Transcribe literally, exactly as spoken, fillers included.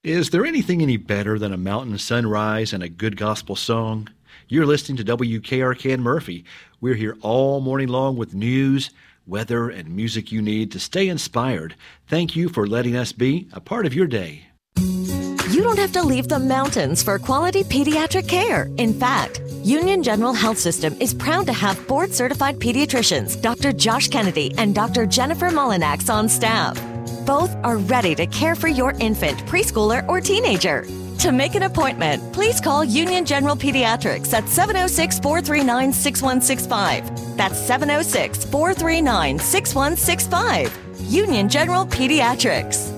Is there anything any better than a mountain sunrise and a good gospel song? You're listening to W K R K in Murphy. We're here all morning long with news, weather, and music you need to stay inspired. Thank you for letting us be a part of your day. You don't have to leave the mountains for quality pediatric care. In fact, Union General Health System is proud to have board-certified pediatricians, Doctor Josh Kennedy and Doctor Jennifer Mullinax on staff. Both are ready to care for your infant, preschooler, or teenager. To make an appointment, please call Union General Pediatrics at seven oh six, four three nine, six one six five. That's seven oh six, four three nine, six one six five. Union General Pediatrics.